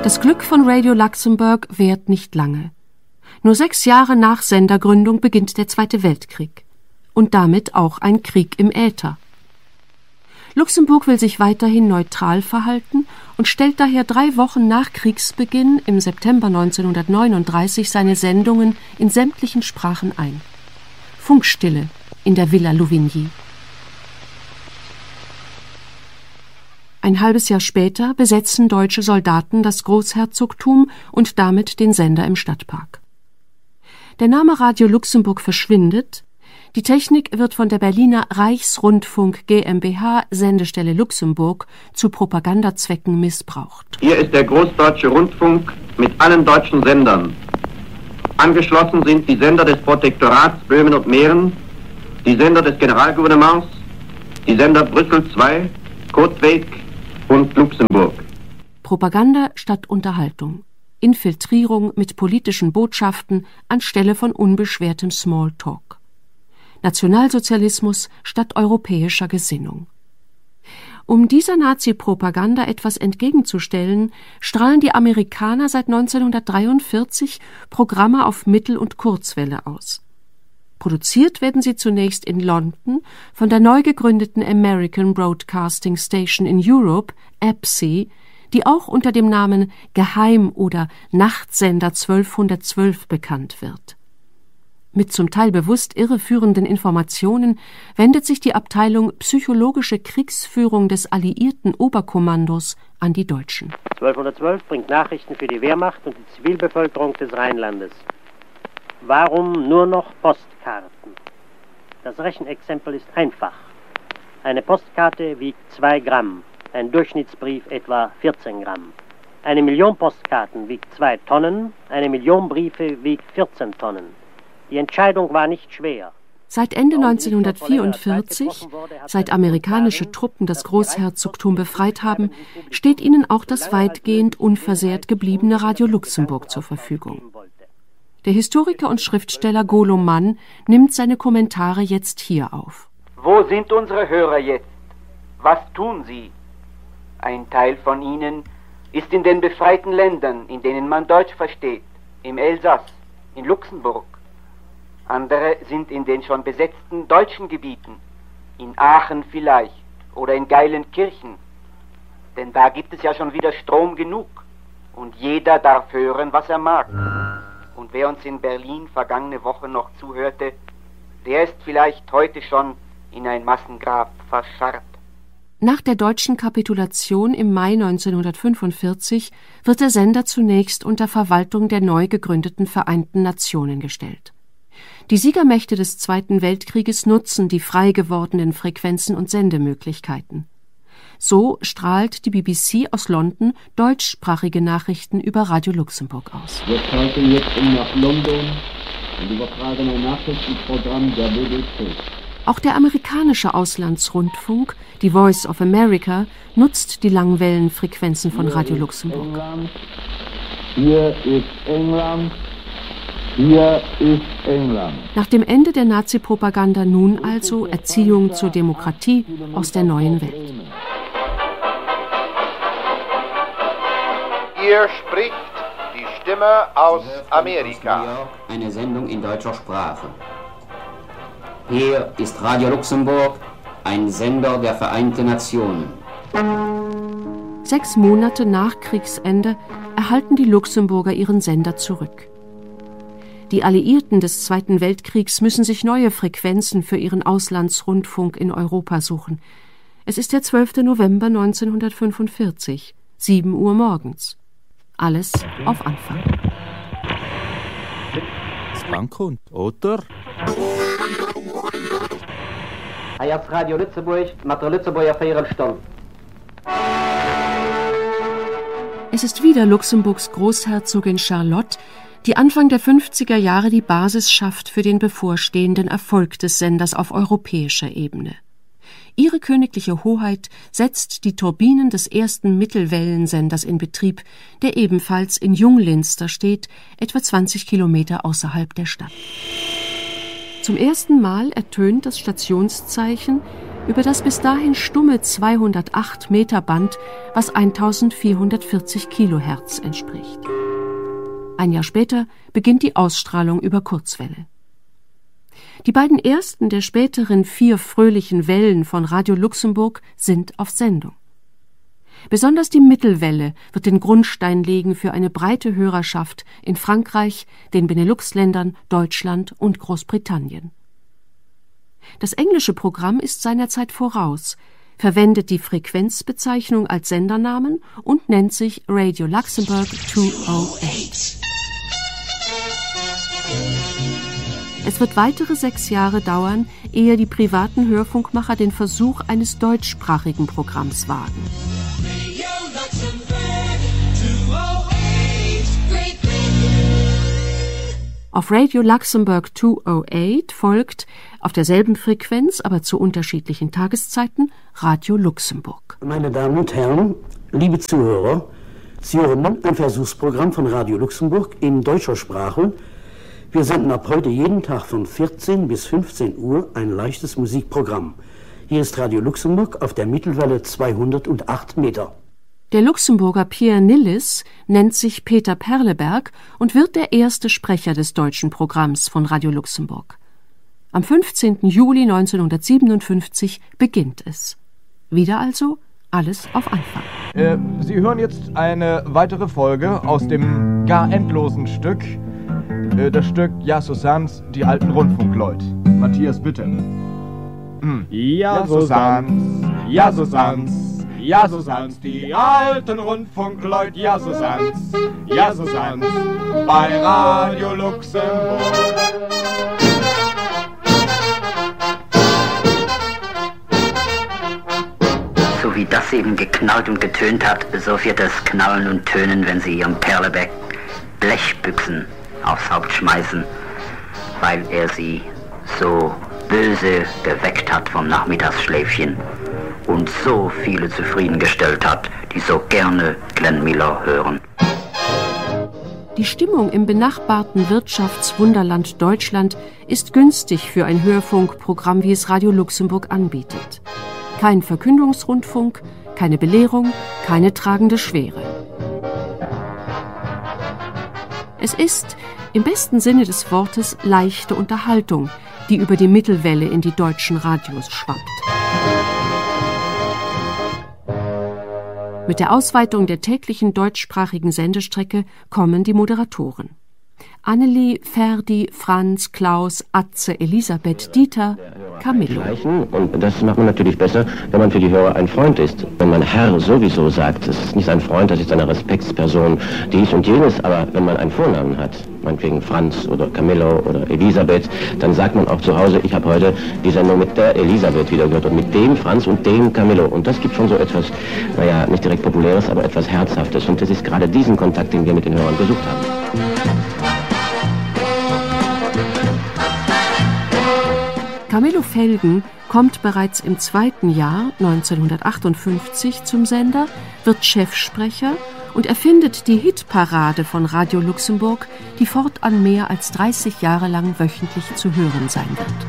Das Glück von Radio Luxemburg währt nicht lange. Nur 6 Jahre nach Sendergründung beginnt der Zweite Weltkrieg. Und damit auch ein Krieg im Äther. Luxemburg will sich weiterhin neutral verhalten und stellt daher 3 Wochen nach Kriegsbeginn im September 1939 seine Sendungen in sämtlichen Sprachen ein. Funkstille in der Villa Louvigny. Ein halbes Jahr später besetzen deutsche Soldaten das Großherzogtum und damit den Sender im Stadtpark. Der Name Radio Luxemburg verschwindet, die Technik wird von der Berliner Reichsrundfunk GmbH Sendestelle Luxemburg zu Propagandazwecken missbraucht. Hier ist der Großdeutsche Rundfunk mit allen deutschen Sendern. Angeschlossen sind die Sender des Protektorats Böhmen und Mähren, die Sender des Generalgouvernements, die Sender Brüssel II, Kotwijk und Luxemburg. Propaganda statt Unterhaltung. Infiltrierung mit politischen Botschaften anstelle von unbeschwertem Smalltalk. Nationalsozialismus statt europäischer Gesinnung. Um dieser Nazi-Propaganda etwas entgegenzustellen, strahlen die Amerikaner seit 1943 Programme auf Mittel- und Kurzwelle aus. Produziert werden sie zunächst in London von der neu gegründeten American Broadcasting Station in Europe, ABSI, die auch unter dem Namen Geheim- oder Nachtsender 1212 bekannt wird. Mit zum Teil bewusst irreführenden Informationen wendet sich die Abteilung Psychologische Kriegsführung des Alliierten Oberkommandos an die Deutschen. 1212 bringt Nachrichten für die Wehrmacht und die Zivilbevölkerung des Rheinlandes. Warum nur noch Postkarten? Das Rechenexempel ist einfach. Eine Postkarte wiegt 2 Gramm, ein Durchschnittsbrief etwa 14 Gramm. Eine Million Postkarten wiegt 2 Tonnen, eine Million Briefe wiegt 14 Tonnen. Die Entscheidung war nicht schwer. Seit Ende 1944, seit amerikanische Truppen das Großherzogtum befreit haben, steht ihnen auch das weitgehend unversehrt gebliebene Radio Luxemburg zur Verfügung. Der Historiker und Schriftsteller Golo Mann nimmt seine Kommentare jetzt hier auf. Wo sind unsere Hörer jetzt? Was tun sie? Ein Teil von ihnen ist in den befreiten Ländern, in denen man Deutsch versteht, im Elsass, in Luxemburg. Andere sind in den schon besetzten deutschen Gebieten, in Aachen vielleicht oder in Geilenkirchen. Denn da gibt es ja schon wieder Strom genug und jeder darf hören, was er mag. Und wer uns in Berlin vergangene Woche noch zuhörte, der ist vielleicht heute schon in ein Massengrab verscharrt. Nach der deutschen Kapitulation im Mai 1945 wird der Sender zunächst unter Verwaltung der neu gegründeten Vereinten Nationen gestellt. Die Siegermächte des Zweiten Weltkrieges nutzen die frei gewordenen Frequenzen und Sendemöglichkeiten. So strahlt die BBC aus London deutschsprachige Nachrichten über Radio Luxemburg aus. Wir schalten jetzt nach London und übertragen ein Nachrichtenprogramm der BBC. Auch der amerikanische Auslandsrundfunk, die Voice of America, nutzt die Langwellenfrequenzen von Radio Luxemburg. Hier ist England. Hier ist England. Nach dem Ende der Nazi-Propaganda nun also Erziehung zur Demokratie aus der neuen Welt. Hier spricht die Stimme aus Amerika. Eine Sendung in deutscher Sprache. Hier ist Radio Luxemburg, ein Sender der Vereinten Nationen. 6 Monate nach Kriegsende erhalten die Luxemburger ihren Sender zurück. Die Alliierten des Zweiten Weltkriegs müssen sich neue Frequenzen für ihren Auslandsrundfunk in Europa suchen. Es ist der 12. November 1945, 7 Uhr morgens. Alles auf Anfang. Das Bankund, oder? Jetzt Radio Lützeburg, mit der Lützeburger Feierenstunde. Es ist wieder Luxemburgs Großherzogin Charlotte, die Anfang der 50er Jahre die Basis schafft für den bevorstehenden Erfolg des Senders auf europäischer Ebene. Ihre königliche Hoheit setzt die Turbinen des ersten Mittelwellensenders in Betrieb, der ebenfalls in Junglinster steht, etwa 20 Kilometer außerhalb der Stadt. Zum ersten Mal ertönt das Stationszeichen über das bis dahin stumme 208 Meter Band, was 1440 Kilohertz entspricht. Ein Jahr später beginnt die Ausstrahlung über Kurzwelle. Die beiden ersten der späteren 4 fröhlichen Wellen von Radio Luxemburg sind auf Sendung. Besonders die Mittelwelle wird den Grundstein legen für eine breite Hörerschaft in Frankreich, den Benelux-Ländern, Deutschland und Großbritannien. Das englische Programm ist seiner Zeit voraus, verwendet die Frequenzbezeichnung als Sendernamen und nennt sich Radio Luxembourg 208. Es wird weitere 6 Jahre dauern, ehe die privaten Hörfunkmacher den Versuch eines deutschsprachigen Programms wagen. Auf Radio Luxembourg 208 folgt, auf derselben Frequenz, aber zu unterschiedlichen Tageszeiten, Radio Luxemburg. Meine Damen und Herren, liebe Zuhörer, Sie hören ein Versuchsprogramm von Radio Luxemburg in deutscher Sprache. Wir senden ab heute jeden Tag von 14 bis 15 Uhr ein leichtes Musikprogramm. Hier ist Radio Luxemburg auf der Mittelwelle 208 Meter. Der Luxemburger Pierre Nilles nennt sich Peter Perleberg und wird der erste Sprecher des deutschen Programms von Radio Luxemburg. Am 15. Juli 1957 beginnt es. Wieder also alles auf Anfang. Sie hören jetzt eine weitere Folge aus dem gar endlosen Stück. Das Stück Ja, so san's, die alten Rundfunkleut. Matthias, bitte. Ja, so san's, ja, so san's. Ja, so san's, die alten Rundfunkleut, ja, so san's, bei Radio Luxemburg. So wie das eben geknallt und getönt hat, so wird es knallen und tönen, wenn Sie Ihrem Perleberg Blechbüchsen aufs Haupt schmeißen, weil er Sie so böse geweckt hat vom Nachmittagsschläfchen und so viele zufriedengestellt hat, die so gerne Glenn Miller hören. Die Stimmung im benachbarten Wirtschaftswunderland Deutschland ist günstig für ein Hörfunkprogramm, wie es Radio Luxemburg anbietet. Kein Verkündungsrundfunk, keine Belehrung, keine tragende Schwere. Es ist, im besten Sinne des Wortes, leichte Unterhaltung, die über die Mittelwelle in die deutschen Radios schwappt. Mit der Ausweitung der täglichen deutschsprachigen Sendestrecke kommen die Moderatoren. Annelie, Ferdi, Franz, Klaus, Atze, Elisabeth, Dieter, Camillo. Und das macht man natürlich besser, wenn man für die Hörer ein Freund ist. Wenn man Herr sowieso sagt, das ist nicht ein Freund, das ist eine Respektsperson, dies und jenes, aber wenn man einen Vornamen hat, meinetwegen Franz oder Camillo oder Elisabeth, dann sagt man auch zu Hause, ich habe heute die Sendung mit der Elisabeth wieder gehört und mit dem Franz und dem Camillo. Und das gibt schon so etwas, naja, nicht direkt Populäres, aber etwas Herzhaftes. Und das ist gerade diesen Kontakt, den wir mit den Hörern gesucht haben. Camillo Felgen kommt bereits im 2. Jahr 1958 zum Sender, wird Chefsprecher und erfindet die Hitparade von Radio Luxemburg, die fortan mehr als 30 Jahre lang wöchentlich zu hören sein wird.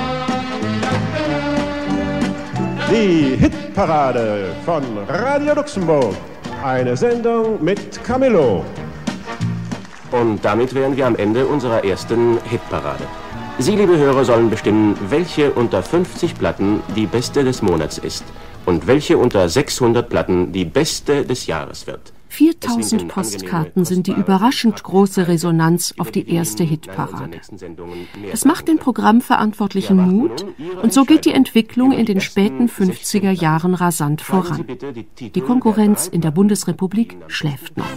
Die Hitparade von Radio Luxemburg. Eine Sendung mit Camillo. Und damit wären wir am Ende unserer ersten Hitparade. Sie, liebe Hörer, sollen bestimmen, welche unter 50 Platten die beste des Monats ist und welche unter 600 Platten die beste des Jahres wird. 4000 Postkarten sind die überraschend große Resonanz auf die erste Hitparade. Es macht den Programmverantwortlichen Mut und so geht die Entwicklung in den späten 50er Jahren rasant voran. Die Konkurrenz in der Bundesrepublik schläft noch.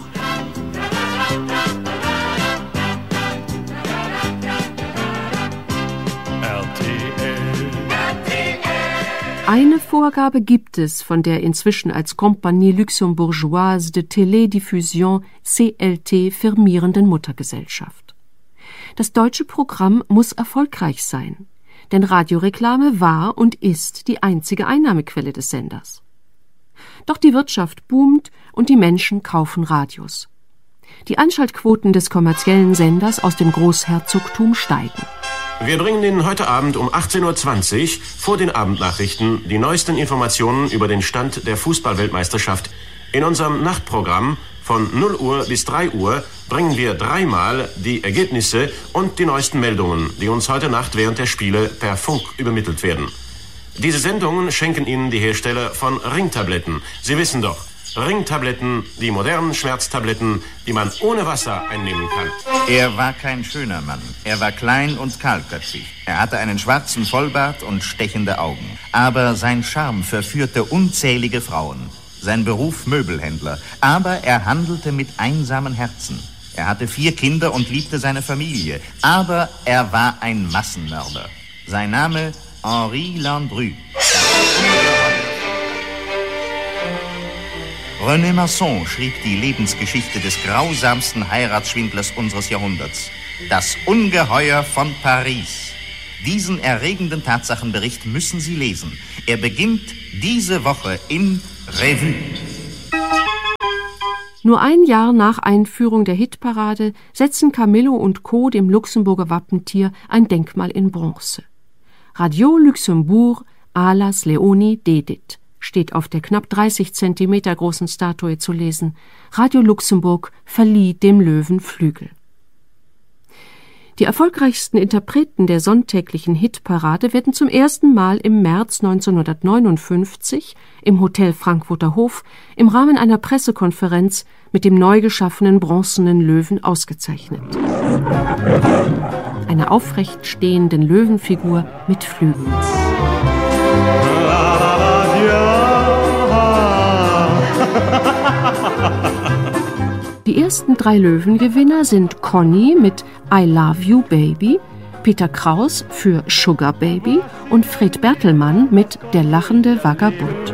Eine Vorgabe gibt es von der inzwischen als Compagnie Luxembourgeoise de Télédiffusion CLT firmierenden Muttergesellschaft. Das deutsche Programm muss erfolgreich sein, denn Radioreklame war und ist die einzige Einnahmequelle des Senders. Doch die Wirtschaft boomt und die Menschen kaufen Radios. Die Einschaltquoten des kommerziellen Senders aus dem Großherzogtum steigen. Wir bringen Ihnen heute Abend um 18:20 Uhr vor den Abendnachrichten die neuesten Informationen über den Stand der Fußball-Weltmeisterschaft. In unserem Nachtprogramm von 0 Uhr bis 3 Uhr bringen wir dreimal die Ergebnisse und die neuesten Meldungen, die uns heute Nacht während der Spiele per Funk übermittelt werden. Diese Sendungen schenken Ihnen die Hersteller von Ringtabletten. Sie wissen doch, Ringtabletten, die modernen Schmerztabletten, die man ohne Wasser einnehmen kann. Er war kein schöner Mann. Er war klein und kahlköpfig. Er hatte einen schwarzen Vollbart und stechende Augen. Aber sein Charme verführte unzählige Frauen. Sein Beruf Möbelhändler. Aber er handelte mit einsamen Herzen. Er hatte 4 Kinder und liebte seine Familie. Aber er war ein Massenmörder. Sein Name Henri Landru. René Masson schrieb die Lebensgeschichte des grausamsten Heiratsschwindlers unseres Jahrhunderts. Das Ungeheuer von Paris. Diesen erregenden Tatsachenbericht müssen Sie lesen. Er beginnt diese Woche in Revue. Nur ein Jahr nach Einführung der Hitparade setzen Camillo und Co. dem Luxemburger Wappentier ein Denkmal in Bronze. Radio Luxembourg, Alas Leoni Dedit, steht auf der knapp 30 Zentimeter großen Statue zu lesen. Radio Luxemburg verlieh dem Löwen Flügel. Die erfolgreichsten Interpreten der sonntäglichen Hitparade werden zum ersten Mal im März 1959 im Hotel Frankfurter Hof im Rahmen einer Pressekonferenz mit dem neu geschaffenen bronzenen Löwen ausgezeichnet. Einer aufrecht stehenden Löwenfigur mit Flügeln. Die ersten 3 Löwengewinner sind Conny mit I Love You Baby, Peter Kraus für Sugar Baby und Fred Bertelmann mit Der lachende Vagabund.